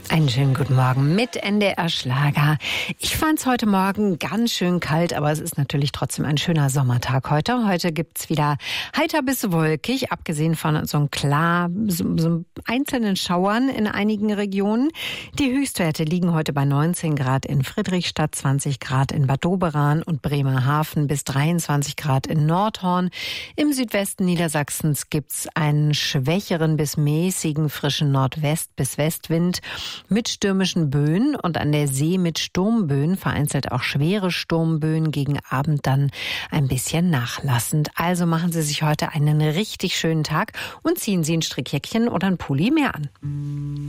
Einen schönen guten Morgen mit NDR Schlager. Ich fand's heute Morgen ganz schön kalt, aber es ist natürlich trotzdem ein schöner Sommertag heute. Heute gibt's wieder heiter bis wolkig, abgesehen von so einzelnen Schauern in einigen Regionen. Die Höchstwerte liegen heute bei 19 Grad in Friedrichstadt, 20 Grad in Bad Doberan und Bremerhaven, bis 23 Grad in Nordhorn. Im Südwesten Niedersachsens gibt's einen schwächeren bis mäßigen frischen Nordwest- bis Westwind mit stürmischen Böen und an der See mit Sturmböen, vereinzelt auch schwere Sturmböen, gegen Abend dann ein bisschen nachlassend. Also machen Sie sich heute einen richtig schönen Tag und ziehen Sie ein Strickjäckchen oder ein Pulli mehr an.